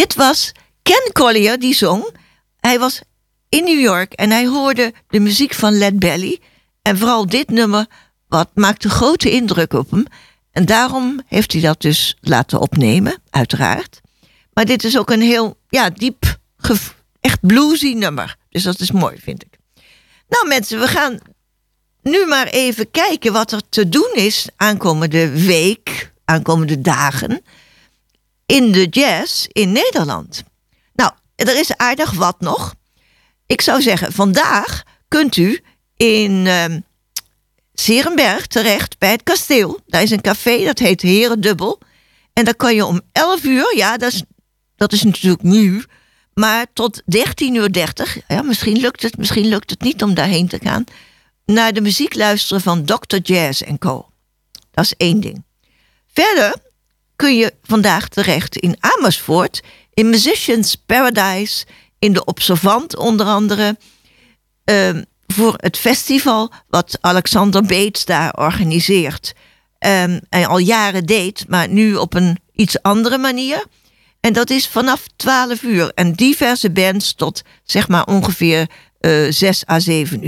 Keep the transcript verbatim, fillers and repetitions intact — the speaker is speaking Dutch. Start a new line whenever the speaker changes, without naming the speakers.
Dit was Ken Collier die zong. Hij was in New York en hij hoorde de muziek van Lead Belly. En vooral dit nummer, wat maakte grote indruk op hem. En daarom heeft hij dat dus laten opnemen, uiteraard. Maar dit is ook een heel, ja, diep, gev- echt bluesy nummer. Dus dat is mooi, vind ik. Nou mensen, we gaan nu maar even kijken wat er te doen is aankomende week, aankomende dagen, in de jazz in Nederland. Nou, er is aardig wat nog. Ik zou zeggen, vandaag kunt u in uh, 's Heerenberg terecht bij het kasteel. Daar is een café, dat heet Herendubbel. En daar kan je om elf uur, ja, dat is, dat is natuurlijk nu, maar tot dertien uur dertig, ja, misschien lukt het, misschien lukt het niet om daarheen te gaan, naar de muziek luisteren van dokter Jazz en Co. Dat is één ding. Verder kun je vandaag terecht in Amersfoort, in Musicians Paradise, in de Observant onder andere, uh, voor het festival wat Alexander Beets daar organiseert. Um, en al jaren deed, maar nu op een iets andere manier. En dat is vanaf twaalf uur. En diverse bands tot zeg maar ongeveer uh, zes à zeven uur.